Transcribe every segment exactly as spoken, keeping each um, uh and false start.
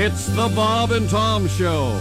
It's the Bob and Tom Show.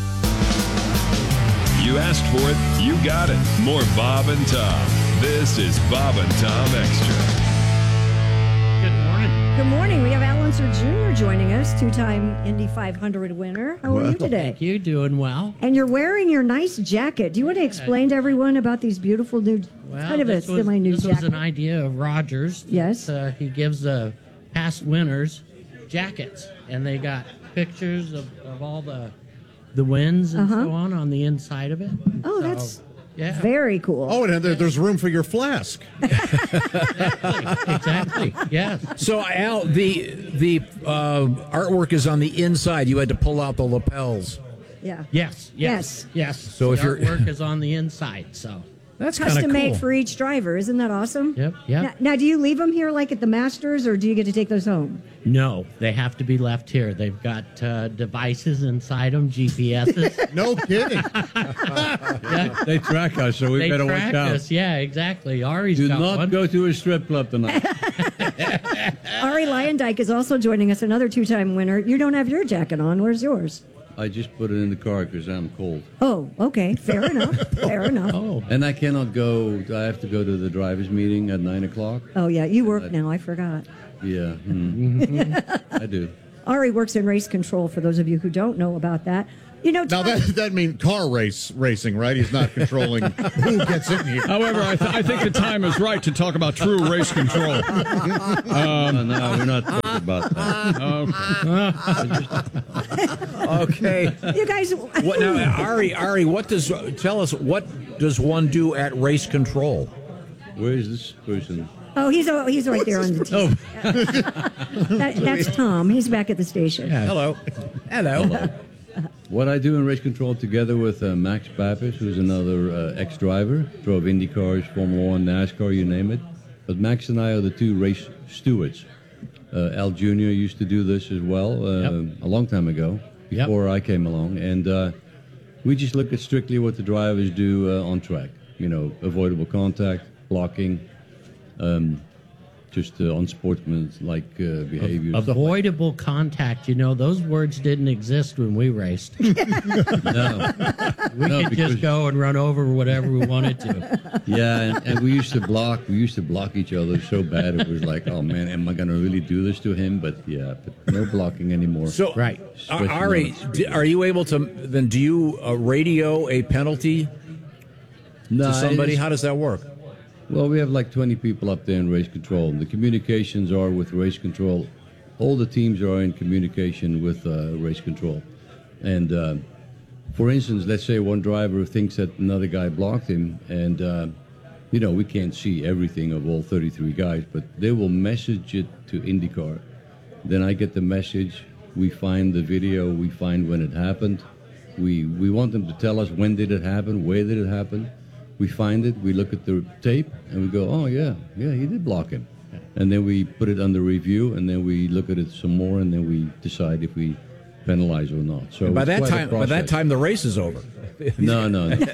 You asked for it, you got it. More Bob and Tom. This is Bob and Tom Extra. Good morning. Good morning. We have Al Unser Junior joining us, two-time Indy five hundred winner. How are you today? Thank you. Doing well. And you're wearing your nice jacket. Do you want to explain to everyone about these beautiful new, Well, kind of a this was, semi-new this jacket? was an idea of Rogers. Yes. Uh, he gives uh, past winners jackets, and they got pictures of, of all the the wins and Uh-huh. so on on the inside of it. Oh, So, that's yeah. very cool. Oh, and there, there's room for your flask. exactly. exactly. Yes. So, Al, the the uh, artwork is on the inside. You had to pull out the lapels. Yeah. Yes. Yes. Yes. So the if you're- artwork is on the inside, so. That's kind of Custom cool. made for each driver. Isn't that awesome? Yep, yep. Now, now, do you leave them here like at the Masters, or do you get to take those home? No, they have to be left here. They've got uh, devices inside them, G P S's. No kidding. Yeah. They track us, so we They better watch track out. us. Yeah, exactly. Ari's Do got not one. go to a strip club tonight. Ari Lyondike is also joining us, another two-time winner. You don't have your jacket on. Where's yours? I just put it in the car because I'm cold. Oh, okay. Fair enough. Fair enough. Oh, And I cannot go, I have to go to the drivers' meeting at nine o'clock. Oh, yeah. You work now. I forgot. Yeah, mm. I do. Ari works in race control, for those of you who don't know about that. You know, Now, Tom, that, that means car race racing, right? He's not controlling who gets in here. However, I, th- I think the time is right to talk about true race control. Um, no, we're not talking about that. Okay. you guys. What now, Ari? Ari, what does tell us? What does one do at race control? Where is this person? Oh, he's oh, he's right there on the team. That, that's Tom. He's back at the station. Hello. Hello. What I do in race control together with uh, Max Pappas, who's another uh, ex-driver, drove Indy cars, Formula One, NASCAR, you name it. But Max and I are the two race stewards. Uh, Al Junior used to do this as well uh, Yep. a long time ago, Yep. before I came along. And uh, we just look at strictly what the drivers do uh, on track. You know, avoidable contact, blocking, um, just uh, unsportsmanlike uh, behavior. stuff like- avoidable contact. You know, those words didn't exist when we raced. we No. No, could because- just go and run over whatever we wanted to. Yeah, and, and we used to block. We used to block each other so bad it was like, oh man, am I going to really do this to him? But yeah, but no blocking anymore. So, Right. uh, Especially Ari, on- d- are you able to then? Do you uh, radio a penalty no, to somebody? it's- How does that work? Well, we have like twenty people up there in race control. The communications are with race control. All the teams are in communication with uh, race control. And uh, for instance, let's say one driver thinks that another guy blocked him, and uh, you know we can't see everything of all thirty-three guys, but they will message it to IndyCar. Then I get the message. We find the video. We find when it happened. We we want them to tell us when did it happen, where did it happen. We find it, we look at the tape, and we go, oh, yeah, yeah, he did block him. And then we put it under review, and then we look at it some more, and then we decide if we penalize or not. So By it's that quite a time, by that process. time, the race is over. No, no, no.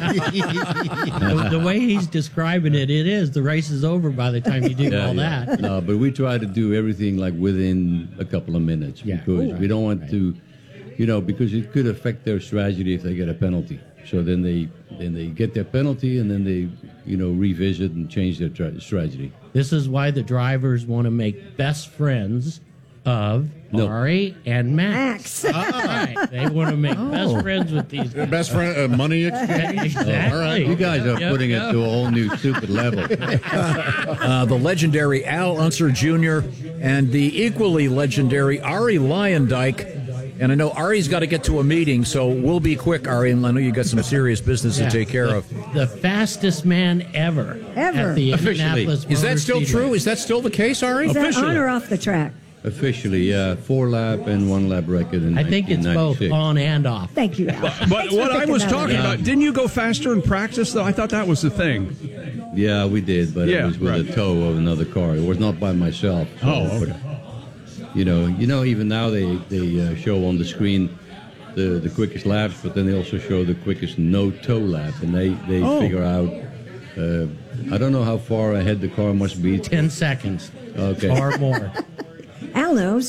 the, the way he's describing it, it is. The race is over by the time you do Yeah, all yeah. that. No, but we try to do everything like within a couple of minutes Yeah. because Ooh, we don't want right. to, you know, because it could affect their strategy if they get a penalty. So then they then they get their penalty and then they, you know, revisit and change their tra- strategy. This is why the drivers want to make best friends of No. Ari and Max. Max. Right. They want to make best friends with these guys. Best friend, uh, money exchange. Exactly. All right. You guys are Yep, putting yep. it to a whole new stupid level. Uh, the legendary Al Unser Junior and the equally legendary Ari Lyondike. And I know Ari's got to get to a meeting, so we'll be quick, Ari. And I know you got some serious business Yeah. to take care the, of. The fastest man ever. Ever. At the Officially. Indianapolis Is that Motor still Speedway. true? Is that still the case, Ari? Is that Officially. on or off the track? Officially, yeah, four lap and one lap record in I think it's both nineteen ninety-six. on and off. Thank you, Al. But Thanks for what I picking was that talking up. about, didn't you go faster in practice, though? I thought that was the thing. Yeah, we did, but Yeah, it was with right. a tow of another car. It was not by myself. So, Oh, okay. but, you know, you know, even now they they uh, show on the screen the the quickest laps, but then they also show the quickest no tow lap, and they they Oh. figure out. Uh, I don't know how far ahead the car must be. Ten seconds. Okay. Or more. Al knows.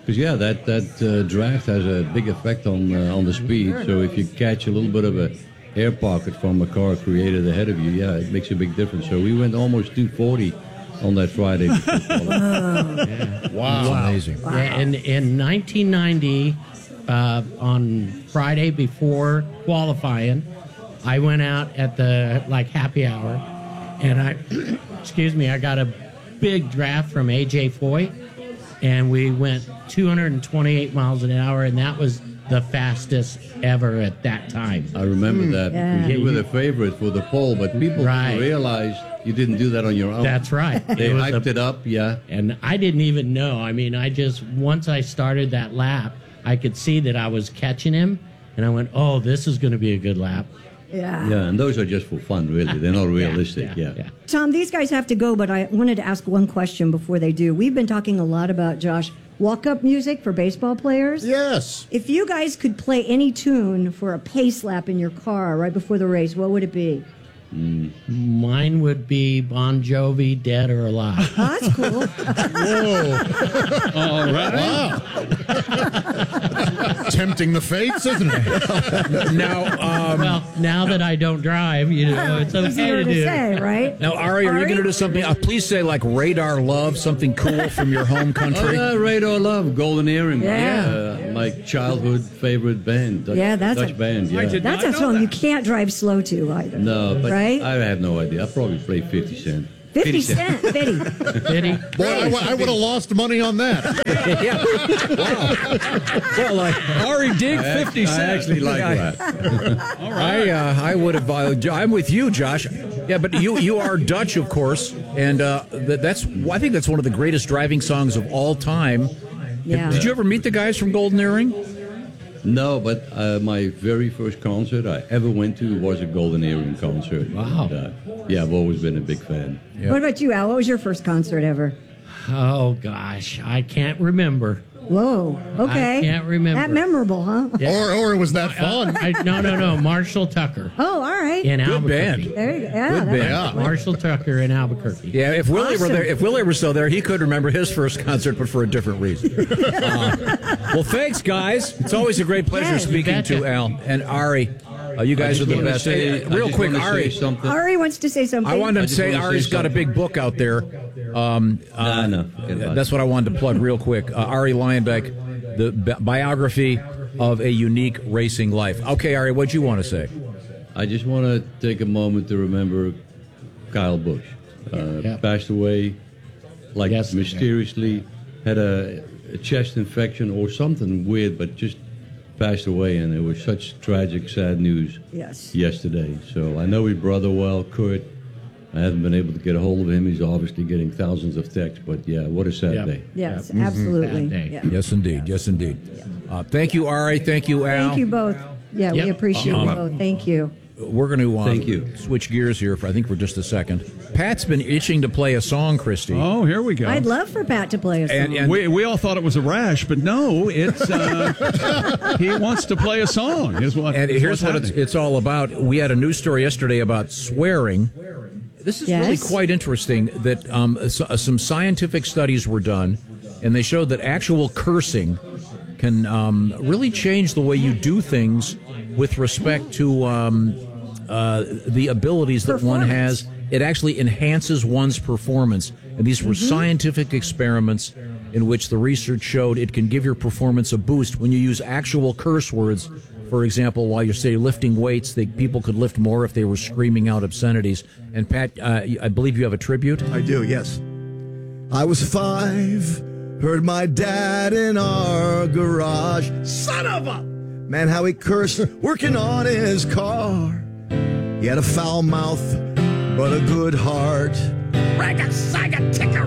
Because yeah, that that uh, draft has a big effect on uh, on the speed. So if you catch a little bit of a air pocket from a car created ahead of you, yeah, it makes a big difference. So we went almost two forty on that Friday. Yeah. Wow. That's amazing. Yeah, and in nineteen ninety, uh, on Friday before qualifying, I went out at the like happy hour, and I, excuse me, I got a big draft from A J Foy, and we went two hundred twenty-eight miles an hour, and that was the fastest ever at that time. I remember that yeah. because you were the favorite for the pole, but people Right. didn't realize you didn't do that on your own. That's right. They It was hyped a- it up, yeah. And I didn't even know. I mean, I just, once I started that lap, I could see that I was catching him, and I went, oh, this is going to be a good lap. Yeah. Yeah, and those are just for fun, really. They're not realistic, yeah. yeah. Tom, these guys have to go, but I wanted to ask one question before they do. We've been talking a lot about, Josh, walk-up music for baseball players. Yes. If you guys could play any tune for a pace lap in your car right before the race, what would it be? Mine would be Bon Jovi, Dead or Alive. Oh, that's cool. Whoa. All right. Wow. Tempting the fates, isn't it? Now, um, Well, now that I don't drive, you know, it's okay Easier to to do. say, right? now, Ari, are you Ari? going to do something? Uh, please say like Radar Love, something cool from your home Oh, country. yeah, Radar Love, Golden Earring. Yeah. Uh, my childhood favorite band. Dutch, Yeah, that's Dutch a- band, yeah. That's a song you can't drive slow to either. No, but right? I have no idea. I'll probably play fifty Cent. fifty Cent, fifty. Pity. Boy, I, would have lost money on that. Yeah. Wow. Well, like, Ari dig I, fifty I cents. actually like Yeah. that. I uh, I would have. Uh, Jo- I'm with you, Josh. Yeah, but you you are Dutch, of course, and uh, that, that's I think that's one of the greatest driving songs of all time. Yeah. Did you ever meet the guys from Golden Earring? No, but uh, my very first concert I ever went to was a Golden Earring concert. Wow. And, uh, yeah, I've always been a big fan. Yeah. What about you, Al? What was your first concert ever? Oh, gosh. I can't remember. Whoa. Okay. I can't remember. That memorable, huh? Or, or it was that fun. I, no, no, no. Marshall Tucker Oh, all right. in Good Albuquerque. band. There you go. Yeah, Good that's- band. Yeah. Marshall Tucker in Albuquerque. Yeah, if Willie were Awesome. there, if Willie were still there, he could remember his first concert, but for a different reason. Uh, well, thanks, guys. It's always a great pleasure Yeah, you speaking betcha. to Al and Ari. Uh, you guys I are just the wanna best. say- Hey, I real just quick, wanna say Ari. something. Ari wants to say something. I wanted I to just say wanna say Ari's got a something. big book out there. Um, uh, No, no, forget about that's it. what I wanted to plug real quick. Uh, Ari Lyondike, the bi- biography of a unique racing life. Okay, Ari, what'd you want to say? I just want to take a moment to remember Kyle Busch. Uh, Yeah. Passed away, like Yes. mysteriously, had a, a chest infection or something weird, but just passed away, and it was such tragic, sad news Yes. yesterday. So I know his brother well, Kurt. I haven't been able to get a hold of him. He's obviously getting thousands of texts, but yeah, what a sad Yep. day. Yes, Yep. absolutely. Bad day. Yeah. Yes, indeed. Yes, indeed. Uh, thank you, Ari. Thank you, Al. Thank you both. Yeah, we Yep. appreciate Um, you both. Thank you. We're going to uh, Thank you. switch gears here, for, I think, for just a second. Pat's been itching to play a song, Christy. Oh, here we go. I'd love for Pat to play a song. And- and- we, we all thought it was a rash, but no, it's uh, he wants to play a song. Is what, And is here's what's what it's, happening. it's all about. We had a news story yesterday about swearing. This is really Yes. quite interesting that um, s- uh, some scientific studies were done, and they showed that actual cursing can um, really change the way you do things with respect to um, uh, the abilities that one Performance. has. It actually enhances one's performance. And these were scientific experiments in which the research showed it can give your performance a boost when you use actual curse words. For example, while you're, say, lifting weights, they, people could lift more if they were screaming out obscenities. And, Pat, uh, I believe you have a tribute? I do, yes. I was five, heard my dad in our garage. Son of a... Man, how he cursed working on his car. He had a foul mouth, but a good heart. Ragga, sagga, ticka,